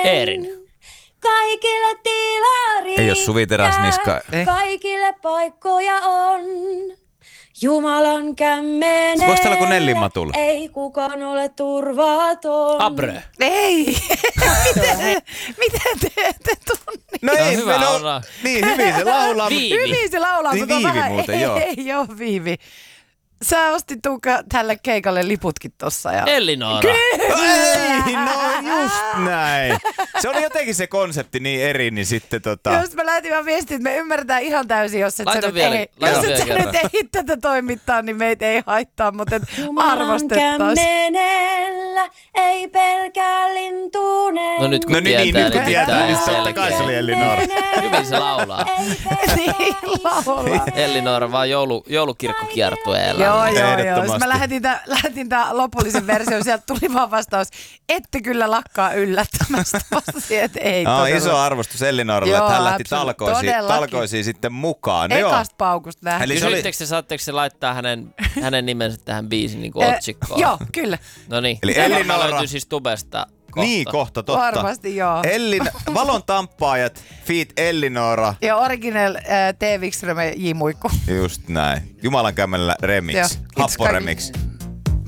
Eerin. Kaikille tilaa riittää. Ei oo Suvi Teräsniska. Kaikille paikkoja on. Jumalan kämmenellä. Voiko täällä kuin Nellin Matulla? Ei kukaan ole turvaton. Abre. Ei. Miten te ette tunni? No ei, hyvä no, olla. niin hyvin se laulaa. Viivi. Hyvin se laulaa, Niin mutta on Viivi vähän, muuten, joo. ei oo Viivi. Sä ostit Tuukka tälle keikalle liputkin tossa. Ja... Elinora. Ei, no just näin. Se oli jotenkin se konsepti niin eri, niin sitten Jos mä lähetin vaan viestin, että me ymmärretään ihan täysin, jos et Laita sä nyt vielä- ei, laita jos et vielä sä kerran. nyt ei tätä toimittaa, niin meitä ei haittaa, mutta Jumalan arvostettaisiin. kämmenellä ei pelkää lintunen. No nyt kun No niin, tietää, nyt kun niin tietää, pitää niin ihan totta kai se oli selkeä. Elinora. Hyvin se laulaa. Niin, laulaa. Elinora vaan joulukirkkokiertueella. Joo. Jos Ehdottomasti. mä lähetin tää lopullisen version, sieltä tuli vaan vastaus, ette kyllä lakkaa yllättämästä. Vastasin, että ei No, todella. iso arvostus Elinoralle, Joo, että hän lähti absoluut. talkoisiin sitten mukaan. No, joo. Ekasta paukusta nähdään. Eli se oli- Kysyttekö se, saatteko se laittaa hänen nimensä tähän biisin niin otsikkoon? Joo, kyllä. No niin. Eli Tämä Elinora- löytyy siis tubesta kohta. Niin, kohta, totta. Varmasti joo. Valon tamppaajat, feat. Elinora. Ja original T. Wikström J. Muikku. Just näin. Jumalan kämmenellä remix. Joo. Happo remix.